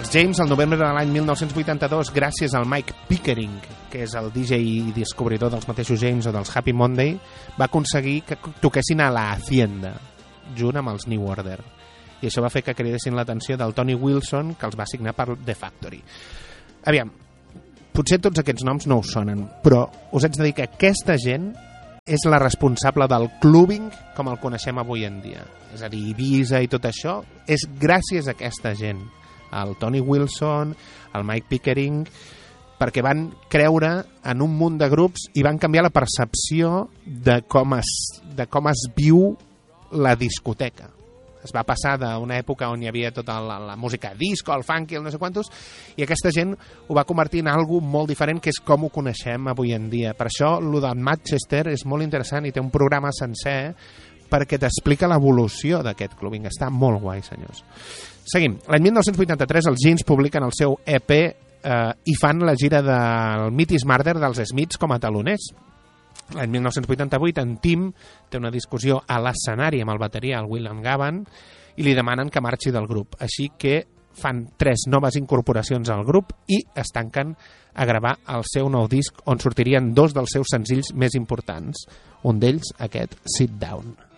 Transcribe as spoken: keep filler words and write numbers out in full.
Els James, el novembre de l'any mil nou-cents vuitanta-dos, gràcies al Mike Pickering, que és el D J i descobridor dels mateixos James o dels Happy Monday, va aconseguir que toquessin a la Hacienda, junt amb els New Order. I això va fer que cridessin l'atenció del Tony Wilson, que els va signar per The Factory. Aviam, potser tots aquests noms no us sonen, però us haig de dir que aquesta gent és la responsable del clubbing com el coneixem avui en dia. És a dir, Ibiza i tot això és gràcies a aquesta gent, al Tony Wilson, al Mike Pickering, perquè van creure en un munt de grups i van canviar la percepció de com es, de com es viu la discoteca. Es va passar d'una època on hi havia tota la, la música disco, el funky, el no sé quantos, i aquesta gent ho va convertir en algo molt diferent, que és com ho coneixem avui en dia. Per això, el de Manchester és molt interessant i té un programa sencer perquè t'explica l'evolució d'aquest clubbing. Està molt guai, senyors. Seguim. L'any mil nou-cents vuitanta-tres els Jeans publiquen el seu E P eh, i fan la gira del Meat is Murder dels Smiths com a taloners. L'any mil nou-cents vuitanta-vuit en Tim té una discussió a l'escenari amb el bateria, el William Gavan, i li demanen que marxi del grup. Així que fan tres noves incorporacions al grup i es tanquen a gravar el seu nou disc on sortirien dos dels seus senzills més importants. Un d'ells, aquest Sit Down.